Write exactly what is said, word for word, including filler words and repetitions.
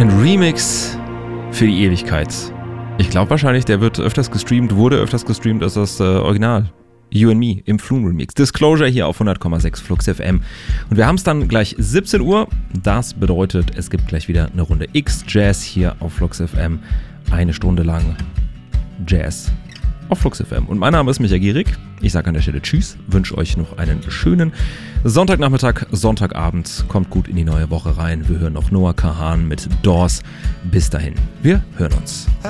ein Remix für die Ewigkeit. Ich glaube wahrscheinlich, der wird öfters gestreamt, wurde öfters gestreamt als das äh, Original. You and Me im Flume Remix. Disclosure hier auf hundert Komma sechs Flux F M. Und wir haben es dann gleich siebzehn Uhr. Das bedeutet, es gibt gleich wieder eine Runde X-Jazz hier auf Flux F M. Eine Stunde lang Jazz auf Flux F M. Und mein Name ist Micha Gierig. Ich sage an der Stelle Tschüss, wünsche euch noch einen schönen Sonntagnachmittag, Sonntagabend. Kommt gut in die neue Woche rein. Wir hören noch Noah Kahan mit Doors. Bis dahin, wir hören uns.